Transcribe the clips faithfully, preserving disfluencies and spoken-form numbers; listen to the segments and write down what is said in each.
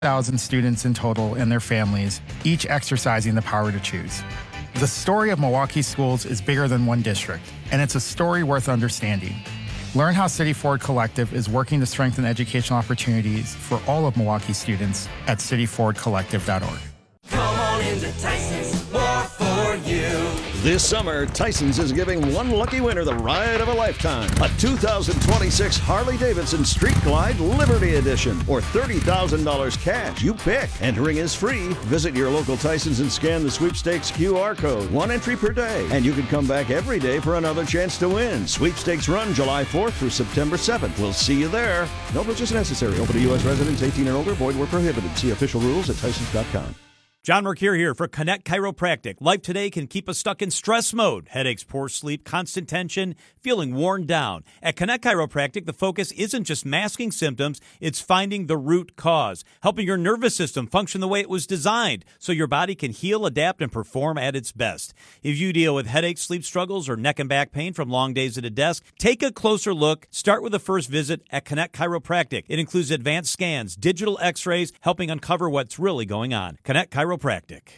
thousand students in total and their families, each exercising the power to choose. The story of Milwaukee schools is bigger than one district, and it's a story worth understanding. Learn how City Ford Collective is working to strengthen educational opportunities for all of Milwaukee students at city ford collective dot org. Come on into Tyson's, more for you. This summer, Tyson's is giving one lucky winner the ride of a lifetime. A two thousand twenty-six Harley-Davidson Street Glide Liberty Edition or thirty thousand dollars cash. You pick. Entering is free. Visit your local Tyson's and scan the sweepstakes Q R code. One entry per day. And you can come back every day for another chance to win. Sweepstakes run July fourth through September seventh. We'll see you there. No purchase necessary. Open to U S residents eighteen and older. Void where prohibited. See official rules at tysons dot com. John Mercure here for Connect Chiropractic. Life today can keep us stuck in stress mode. Headaches, poor sleep, constant tension, feeling worn down. At Connect Chiropractic, the focus isn't just masking symptoms, it's finding the root cause, helping your nervous system function the way it was designed so your body can heal, adapt, and perform at its best. If you deal with headaches, sleep struggles, or neck and back pain from long days at a desk, take a closer look. Start with a first visit at Connect Chiropractic. It includes advanced scans, digital x-rays, helping uncover what's really going on. Connect Chiropractic. Chiropractic.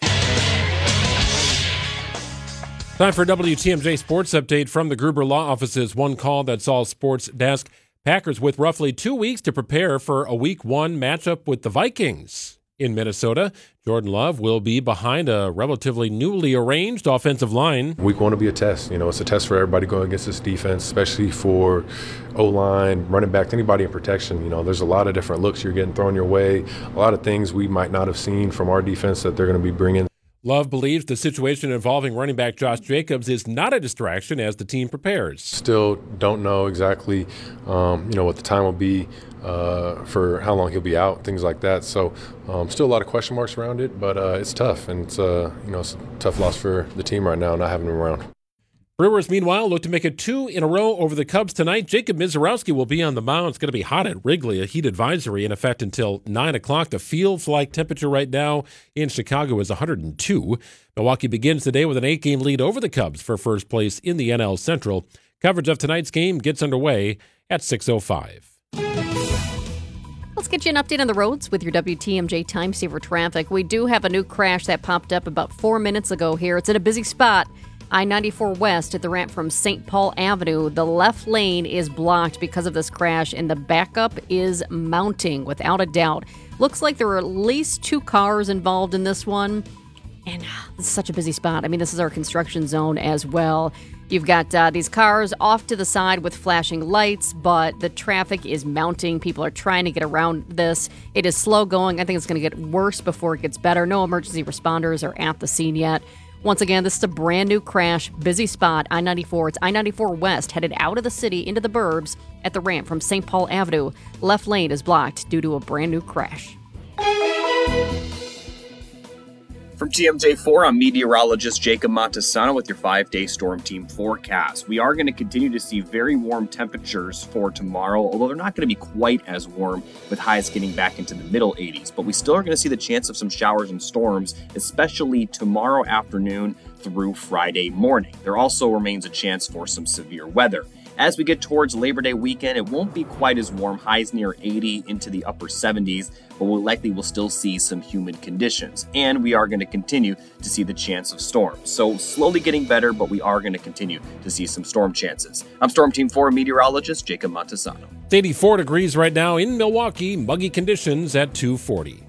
Time for a W T M J Sports Update from the Gruber Law Office's One Call That's All Sports Desk. Packers with roughly two weeks to prepare for a Week one matchup with the Vikings in Minnesota. Jordan Love will be behind a relatively newly arranged offensive line. Week one will be a test. You know, it's a test for everybody going against this defense, especially for O-line, running back, anybody in protection. You know, there's a lot of different looks you're getting thrown your way, a lot of things we might not have seen from our defense that they're going to be bringing. Love believes the situation involving running back Josh Jacobs is not a distraction as the team prepares. Still don't know exactly, um, you know, what the time will be uh, for how long he'll be out, things like that. So um, still a lot of question marks around it, but uh, it's tough, and it's uh, you know it's a tough loss for the team right now not having him around. Brewers, meanwhile, look to make it two in a row over the Cubs tonight. Jacob Mizorowski will be on the mound. It's going to be hot at Wrigley, a heat advisory in effect until nine o'clock. The field-like temperature right now in Chicago is one hundred two. Milwaukee begins the day with an eight-game lead over the Cubs for first place in the N L Central. Coverage of tonight's game gets underway at six oh five. Let's get you an update on the roads with your W T M J Time Saver traffic. We do have a new crash that popped up about four minutes ago here. It's in a busy spot. I ninety-four West at the ramp from Saint Paul Avenue. The left lane is blocked because of this crash, and the backup is mounting without a doubt. Looks like there were at least two cars involved in this one, and this is such a busy spot. I mean, this is our construction zone as well. You've got uh, these cars off to the side with flashing lights, but the traffic is mounting. People are trying to get around this. It is slow going. I think it's going to get worse before it gets better. No emergency responders are at the scene yet. Once again, this is a brand new crash, busy spot, I ninety-four. It's I ninety-four West, headed out of the city into the burbs at the ramp from Saint Paul Avenue. Left lane is blocked due to a brand new crash. From T M J four, I'm meteorologist Jacob Montesano with your five-day Storm Team forecast. We are going to continue to see very warm temperatures for tomorrow, although they're not going to be quite as warm, with highs getting back into the middle eighties. But we still are going to see the chance of some showers and storms, especially tomorrow afternoon through Friday morning. There also remains a chance for some severe weather. As we get towards Labor Day weekend, it won't be quite as warm, highs near eighty into the upper seventies, but we'll likely will still see some humid conditions. And we are going to continue to see the chance of storms. So slowly getting better, but we are going to continue to see some storm chances. I'm Storm Team four meteorologist Jacob Montesano. It's eighty-four degrees right now in Milwaukee, muggy conditions at two forty.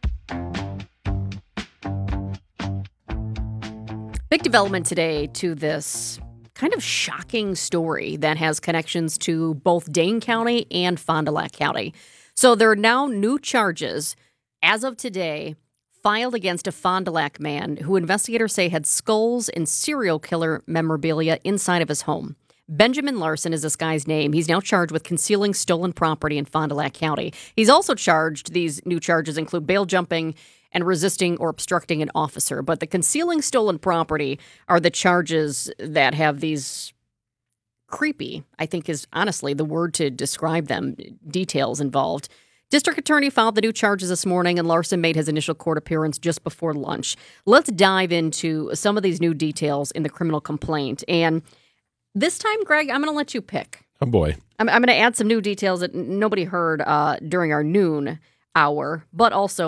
Big development today to this kind of shocking story that has connections to both Dane County and Fond du Lac County. So there are now new charges, as of today, filed against a Fond du Lac man who investigators say had skulls and serial killer memorabilia inside of his home. Benjamin Larson is this guy's name. He's now charged with concealing stolen property in Fond du Lac County. He's also charged, these new charges include bail jumping and resisting or obstructing an officer. But the concealing stolen property are the charges that have these creepy, I think is honestly the word to describe them, details involved. District Attorney filed the new charges this morning, and Larson made his initial court appearance just before lunch. Let's dive into some of these new details in the criminal complaint. And this time, Greg, I'm going to let you pick. Oh, boy. I'm, I'm going to add some new details that nobody heard uh, during our noon hour, but also